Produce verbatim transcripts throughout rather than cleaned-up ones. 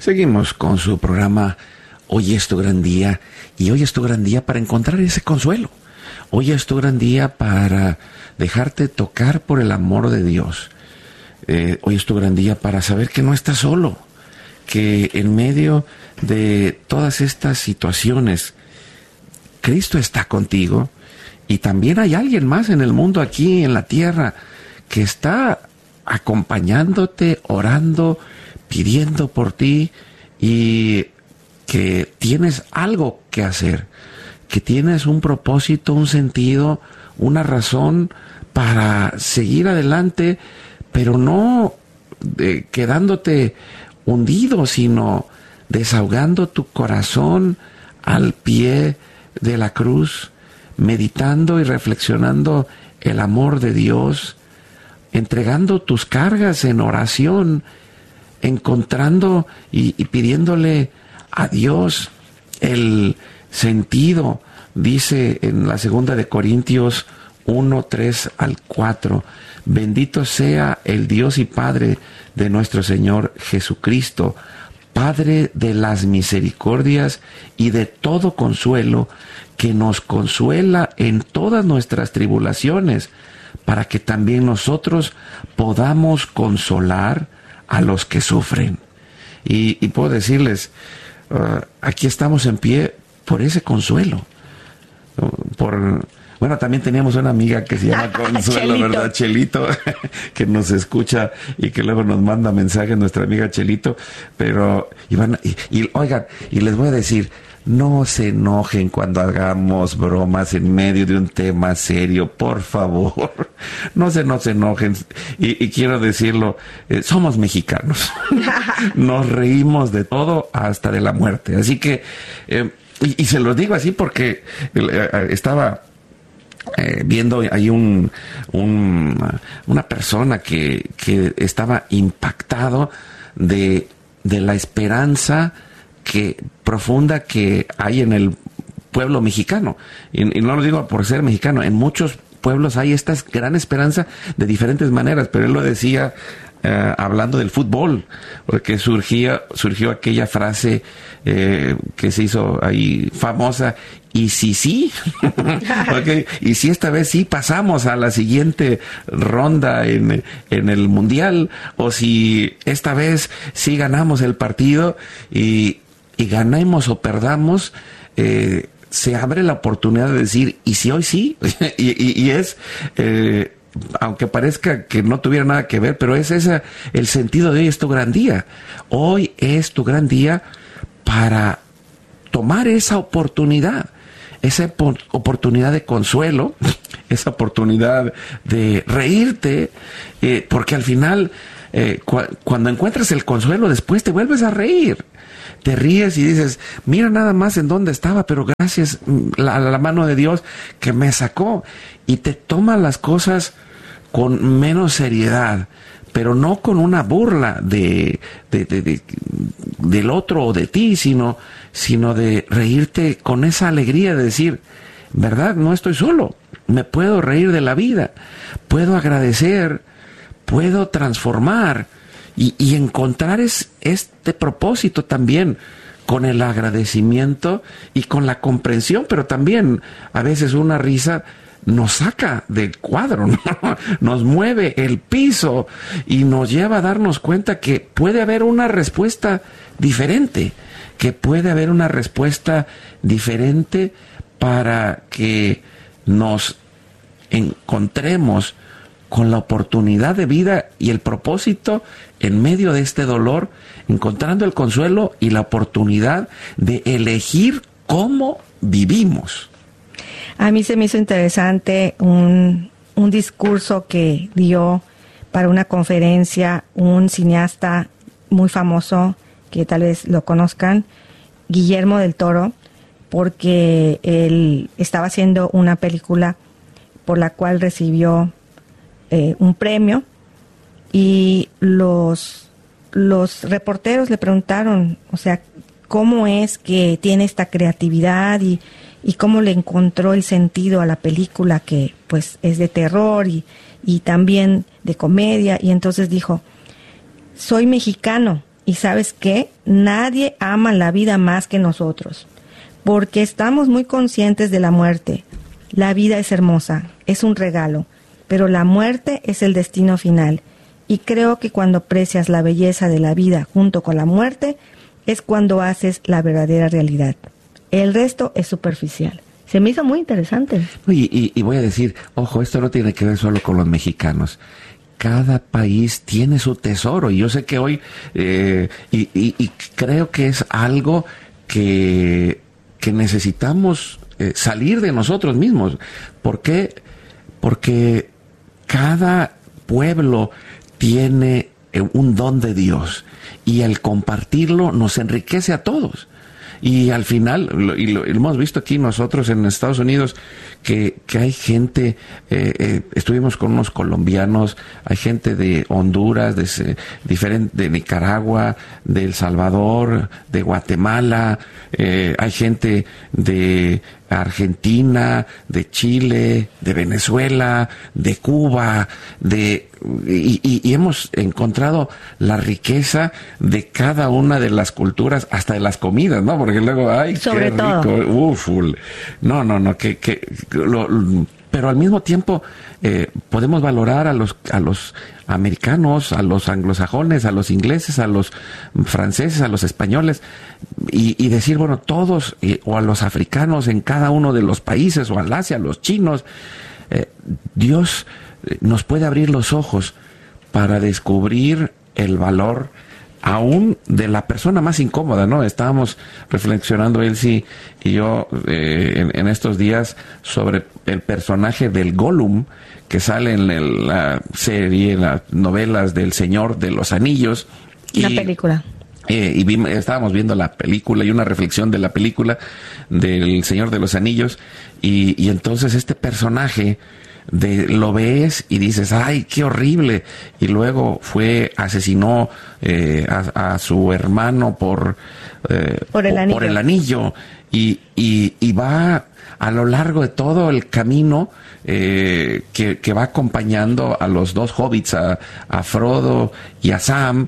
Seguimos con su programa Hoy es tu gran día, y hoy es tu gran día para encontrar ese consuelo. Hoy es tu gran día para dejarte tocar por el amor de Dios. Eh, hoy es tu gran día para saber que no estás solo, que en medio de todas estas situaciones, Cristo está contigo, y también hay alguien más en el mundo, aquí en la tierra, que está acompañándote, orando, pidiendo por ti, y que tienes algo que hacer, que tienes un propósito, un sentido, una razón para seguir adelante, pero no eh, quedándote hundido, sino desahogando tu corazón al pie de la cruz, meditando y reflexionando el amor de Dios, entregando tus cargas en oración, encontrando y, y pidiéndole a Dios el sentido. Dice en la segunda de Corintios uno, tres al cuatro, bendito sea el Dios y Padre de nuestro Señor Jesucristo, Padre de las misericordias y de todo consuelo, que nos consuela en todas nuestras tribulaciones, para que también nosotros podamos consolar a los que sufren. Y, y puedo decirles, uh, aquí estamos en pie por ese consuelo. Uh, por, bueno, también teníamos una amiga que se llama Consuelo, Chelito. ¿Verdad, Chelito? Que nos escucha y que luego nos manda mensajes, nuestra amiga Chelito. Pero, y, van, y, y oigan, y les voy a decir, no se enojen cuando hagamos bromas en medio de un tema serio, por favor. No se nos enojen. Y, y quiero decirlo, eh, somos mexicanos. Nos reímos de todo, hasta de la muerte. Así que, eh, y, y se los digo así porque eh, estaba eh, viendo ahí un, un una persona que, que estaba impactado de, de la esperanza que profunda que hay en el pueblo mexicano, y, y no lo digo por ser mexicano, en muchos pueblos hay esta gran esperanza de diferentes maneras, pero él lo decía eh, hablando del fútbol, porque surgía, surgió aquella frase eh, que se hizo ahí famosa, y si sí, okay, y si esta vez sí pasamos a la siguiente ronda en, en el mundial, o si esta vez sí ganamos el partido, y y ganemos o perdamos, eh, se abre la oportunidad de decir, ¿y si hoy sí? y, y, y es, eh, aunque parezca que no tuviera nada que ver, pero es ese el sentido de hoy es tu gran día. Hoy es tu gran día para tomar esa oportunidad, esa oportunidad de consuelo, esa oportunidad de reírte, eh, porque al final, eh, cu- cuando encuentras el consuelo, después te vuelves a reír. Te ríes y dices, mira nada más en dónde estaba, pero gracias a la, la mano de Dios que me sacó. Y te toma las cosas con menos seriedad, pero no con una burla de, de, de, de del otro o de ti, sino, sino de reírte con esa alegría de decir, verdad, no estoy solo, me puedo reír de la vida, puedo agradecer, puedo transformar. Y, y encontrar es, este propósito también con el agradecimiento y con la comprensión, pero también a veces una risa nos saca del cuadro, ¿no? Nos mueve el piso y nos lleva a darnos cuenta que puede haber una respuesta diferente, que puede haber una respuesta diferente para que nos encontremos con la oportunidad de vida y el propósito en medio de este dolor, encontrando el consuelo y la oportunidad de elegir cómo vivimos. A mí se me hizo interesante un, un discurso que dio para una conferencia un cineasta muy famoso, que tal vez lo conozcan, Guillermo del Toro, porque él estaba haciendo una película por la cual recibió Eh, un premio, y los los reporteros le preguntaron, o sea, cómo es que tiene esta creatividad y, y cómo le encontró el sentido a la película, que pues es de terror y, y también de comedia. Y entonces dijo, soy mexicano Y ¿sabes qué? Nadie ama la vida más que nosotros, porque estamos muy conscientes de la muerte. La vida es hermosa, es un regalo, pero la muerte es el destino final. Y creo que cuando aprecias la belleza de la vida junto con la muerte, es cuando haces la verdadera realidad. El resto es superficial. Se me hizo muy interesante. Y, y, y voy a decir, ojo, esto no tiene que ver solo con los mexicanos. Cada país tiene su tesoro. Y yo sé que hoy, eh, y, y, y creo que es algo que, que necesitamos eh, salir de nosotros mismos. ¿Por qué? Porque cada pueblo tiene un don de Dios. Y el compartirlo nos enriquece a todos. Y al final, lo, y lo, lo hemos visto aquí nosotros en Estados Unidos, que, que hay gente, eh, eh, estuvimos con unos colombianos, hay gente de Honduras, de, diferente, de Nicaragua, de El Salvador, de Guatemala, eh, hay gente de Argentina, de Chile, de Venezuela, de Cuba, de y, y, y hemos encontrado la riqueza de cada una de las culturas, hasta de las comidas, ¿no? Porque luego, ay, sobre qué todo. rico, uf, no, no, no, que, que lo, pero al mismo tiempo eh, podemos valorar a los a los americanos, a los anglosajones, a los ingleses, a los franceses, a los españoles, y, y decir, bueno, todos, eh, o a los africanos en cada uno de los países, o al Asia, a los chinos, eh, Dios nos puede abrir los ojos para descubrir el valor aún de la persona más incómoda, ¿no? Estábamos reflexionando Elsie y yo eh, en, en estos días sobre el personaje del Gollum que sale en el, la serie, en las novelas del Señor de los Anillos. La película. Eh, y vimos, estábamos viendo la película y una reflexión de la película del Señor de los Anillos, y, y entonces este personaje de lo ves y dices, ay, qué horrible, y luego fue, asesinó eh, a, a su hermano por, eh, por, el por el anillo, y, y, y va a lo largo de todo el camino eh, que, que va acompañando a los dos hobbits, a, a Frodo y a Sam,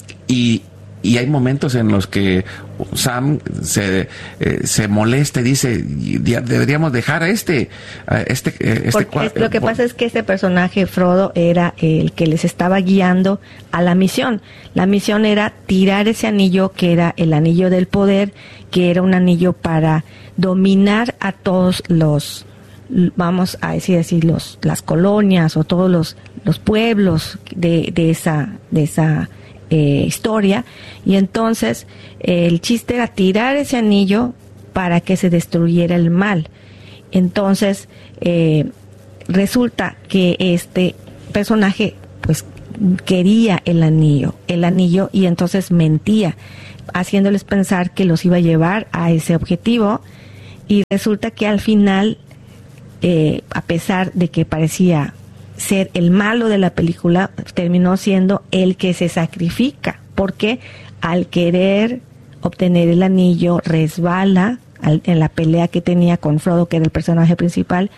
y Y hay momentos en los que Sam se, eh, se molesta y dice, deberíamos dejar a este, a este, este Porque es, lo que pasa es que este personaje, Frodo, era el que les estaba guiando a la misión. La misión era tirar ese anillo, que era el anillo del poder, que era un anillo para dominar a todos los, vamos a decir así, los, las colonias o todos los, los pueblos de, de esa, de esa Eh, historia. Y entonces eh, el chiste era tirar ese anillo para que se destruyera el mal. Entonces eh, resulta que este personaje pues quería el anillo, el anillo y entonces mentía, haciéndoles pensar que los iba a llevar a ese objetivo, y resulta que al final eh, a pesar de que parecía ser el malo de la película, terminó siendo el que se sacrifica, porque al querer obtener el anillo resbala al, en la pelea que tenía con Frodo, que era el personaje principal,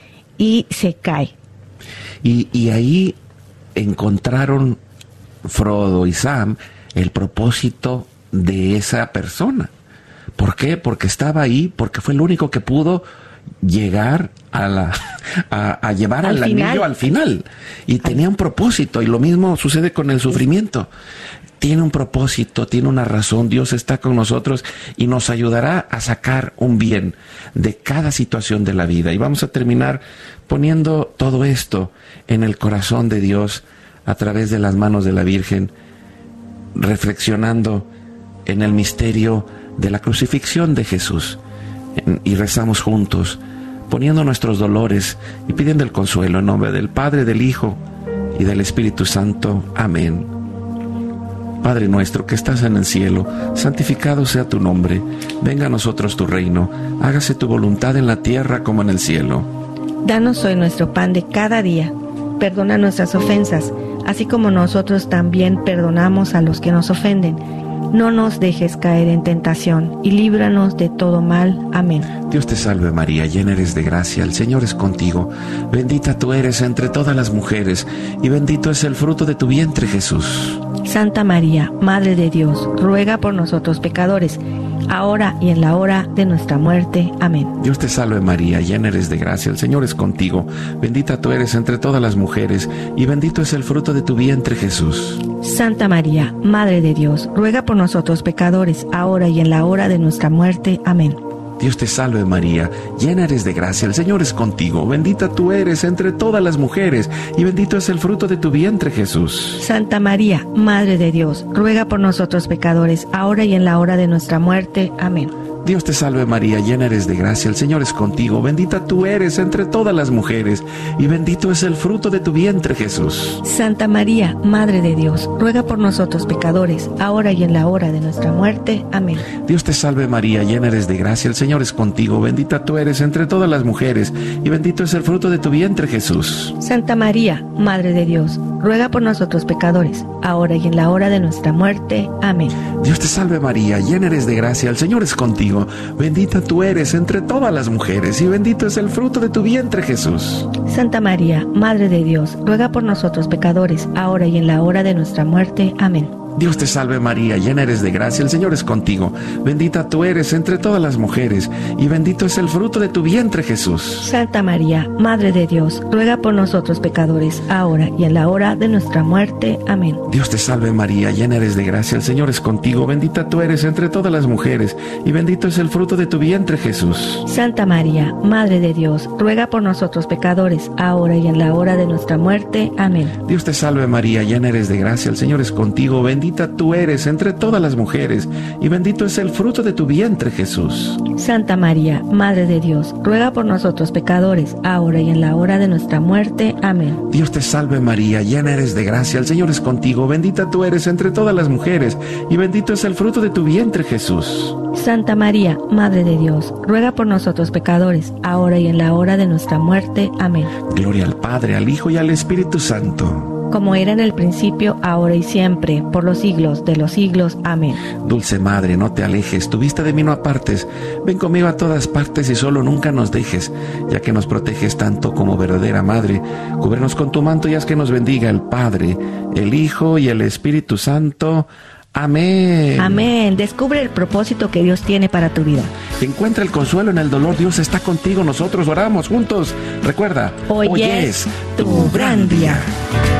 y se cae. Y, y ahí encontraron Frodo y Sam el propósito de esa persona. ¿Por qué? Porque estaba ahí, porque fue el único que pudo llegar a la a, a llevar al, al anillo al final, y tenía un propósito, y lo mismo sucede con el sufrimiento. Tiene un propósito, tiene una razón. Dios está con nosotros y nos ayudará a sacar un bien de cada situación de la vida. Y vamos a terminar poniendo todo esto en el corazón de Dios a través de las manos de la Virgen, reflexionando en el misterio de la crucifixión de Jesús. Y rezamos juntos, poniendo nuestros dolores y pidiendo el consuelo en nombre del Padre, del Hijo y del Espíritu Santo. Amén. Padre nuestro que estás en el cielo, santificado sea tu nombre. Venga a nosotros tu reino. Hágase tu voluntad en la tierra como en el cielo. Danos hoy nuestro pan de cada día. Perdona nuestras ofensas, así como nosotros también perdonamos a los que nos ofenden. No nos dejes caer en tentación, y líbranos de todo mal. Amén. Dios te salve María, llena eres de gracia, el Señor es contigo. Bendita tú eres entre todas las mujeres, y bendito es el fruto de tu vientre, Jesús. Santa María, Madre de Dios, ruega por nosotros pecadores, ahora y en la hora de nuestra muerte. Amén. Dios te salve María, llena eres de gracia, el Señor es contigo. Bendita tú eres entre todas las mujeres, y bendito es el fruto de tu vientre, Jesús. Santa María, Madre de Dios, ruega por nosotros pecadores, ahora y en la hora de nuestra muerte. Amén. Dios te salve María, llena eres de gracia, el Señor es contigo. Bendita tú eres entre todas las mujeres, y bendito es el fruto de tu vientre, Jesús. Santa María, Madre de Dios, ruega por nosotros pecadores, ahora y en la hora de nuestra muerte. Amén. Dios te salve María, llena eres de gracia, el Señor es contigo. Bendita tú eres entre todas las mujeres, y bendito es el fruto de tu vientre, Jesús. Santa María, Madre de Dios, ruega por nosotros pecadores, ahora y en la hora de nuestra muerte. Amén. Dios te salve María, llena eres de gracia, el Señor es contigo. Bendita tú eres entre todas las mujeres, y bendito es el fruto de tu vientre, Jesús. Santa María, Madre de Dios, ruega por nosotros pecadores, ahora y en la hora de nuestra muerte. Amén. Dios te salve María, llena eres de gracia, el Señor es contigo. Bendita tú eres entre todas las mujeres, y bendito es el fruto de tu vientre, Jesús. Santa María, Madre de Dios, ruega por nosotros pecadores, ahora y en la hora de nuestra muerte. Amén. Dios te salve María, llena eres de gracia, el Señor es contigo. Bendita tú eres entre todas las mujeres, y bendito es el fruto de tu vientre, Jesús. Santa María, Madre de Dios, ruega por nosotros pecadores, ahora y en la hora de nuestra muerte. Amén. Dios te salve María, llena eres de gracia, el Señor es contigo. Bendita tú eres entre todas las mujeres, y bendito es el fruto de tu vientre, Jesús. Santa María, Madre de Dios, ruega por nosotros pecadores, ahora y en la hora de nuestra muerte. Amén. Dios te salve María, llena eres de gracia, el Señor es contigo. Bendita tú eres entre todas las mujeres, y bendito es el fruto de tu vientre, Jesús. Santa María, Madre de Dios, ruega por nosotros pecadores, ahora y en la hora de nuestra muerte. Amén. Dios te salve María, llena eres de gracia, el Señor es contigo. Bendita tú eres entre todas las mujeres, y bendito es el fruto de tu vientre, Jesús. Santa María, Madre de Dios, ruega por nosotros pecadores, ahora y en la hora de nuestra muerte. Amén. Gloria al Padre, al Hijo y al Espíritu Santo, como era en el principio, ahora y siempre, por los siglos de los siglos. Amén. Dulce Madre, no te alejes, tu vista de mí no apartes. Ven conmigo a todas partes y solo nunca nos dejes, ya que nos proteges tanto como verdadera Madre. Cúbrenos con tu manto y haz que nos bendiga el Padre, el Hijo y el Espíritu Santo. Amén. Amén. Descubre el propósito que Dios tiene para tu vida. Encuentra el consuelo en el dolor. Dios está contigo. Nosotros oramos juntos. Recuerda, hoy, hoy es tu gran día.